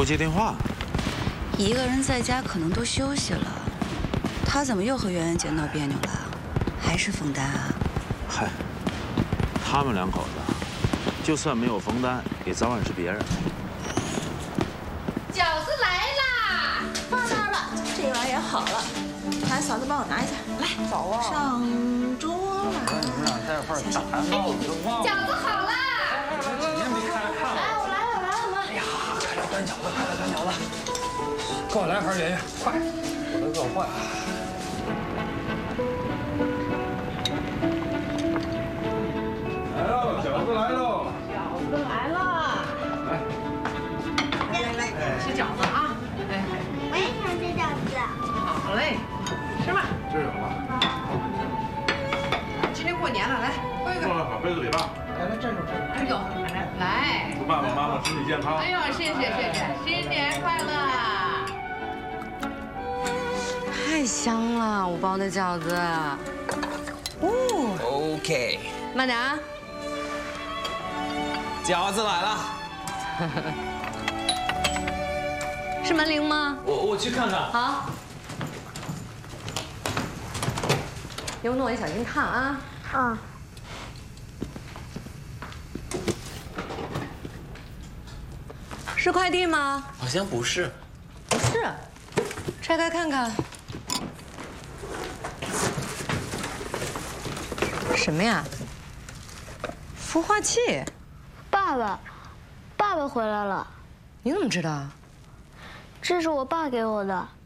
不接电话。 一个人在家可能都休息了，他怎么又和媛媛姐闹别扭了？还是冯丹啊？ 嗨，他们两口子，就算没有冯丹，也早晚是别人。 饺子来啦！ 放那儿了，这碗也好了。来，嫂子帮我拿一下。来， 早啊！ 上桌了。 你们俩在一块儿打闹，我都忘了。 饺子好啦！ 几天没开饭了。 来，我来了，妈。 哎呀，快来端饺子，快来端饺子！给我来盘圆圆，快！我都饿坏了。 来喽，饺子来喽！ 饺子来了。 吃饺子啊！哎， 我也想吃饺子。 好嘞，吃吧。 这儿有了， 今天过年了，来喝一个。 放在好杯子里吧。 来站住！ 哎呦，来。 祝爸爸妈妈身体健康。 哎呦，谢谢，新年快乐！ 太香了，我包的饺子。哦 OK， 慢点啊。 饺子来了。 是门铃吗？ 我去看看。 好。有诺，你小心烫啊。 嗯。 是快递吗？ 好像不是。 不是，拆开看看。什么呀？孵化器。 爸爸回来了。 你怎么知道？ 这是我爸给我的。